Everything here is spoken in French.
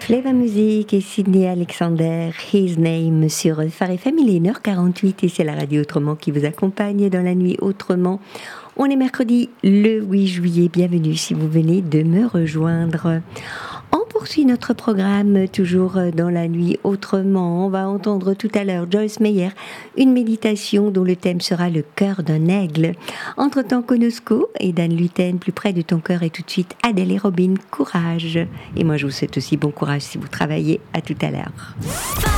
Flavor Music et Sydney Alexander, His Name sur Phare FM, il est 1h48 et c'est la radio Autrement qui vous accompagne dans la nuit Autrement. On est mercredi le 8 juillet, bienvenue si vous venez de me rejoindre. On poursuit notre programme toujours dans la nuit Autrement. On va entendre tout à l'heure Joyce Meyer, une méditation dont le thème sera le cœur d'un aigle. Entre-temps, Konosko et Dan Luten, plus près de ton cœur, et tout de suite Adèle et Robin, courage. Et moi je vous souhaite aussi bon courage si vous travaillez. À tout à l'heure.